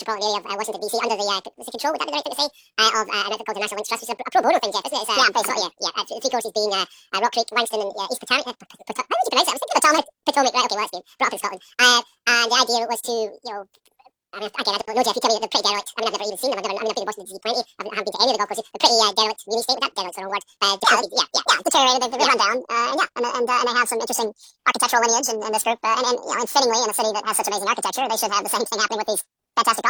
metropolitan area of Washington DC under the control, would that be the right thing to say, of a network called the National Links Trust, which is a pro bono thing, Jeff, isn't it? It's, yeah, basically. It's three courses being Rock Creek, Langston, and East Potomac. How would you pronounce it? I was thinking Potomac. Right, okay, well, that's good. Brought up in Scotland. And the idea was to, I mean, again, I don't know, Jeff, you tell me that they're pretty derelict. I mean, I've never even seen them. I've been to Washington DC plenty. I haven't been to any of the golf courses. They're pretty derelict mini state. That derelict's the wrong word. Deteriorated. They've run down. And they have some interesting architectural lineage in this group. And fittingly, in a city that has such amazing architecture, they should have the same thing happening with these fantastic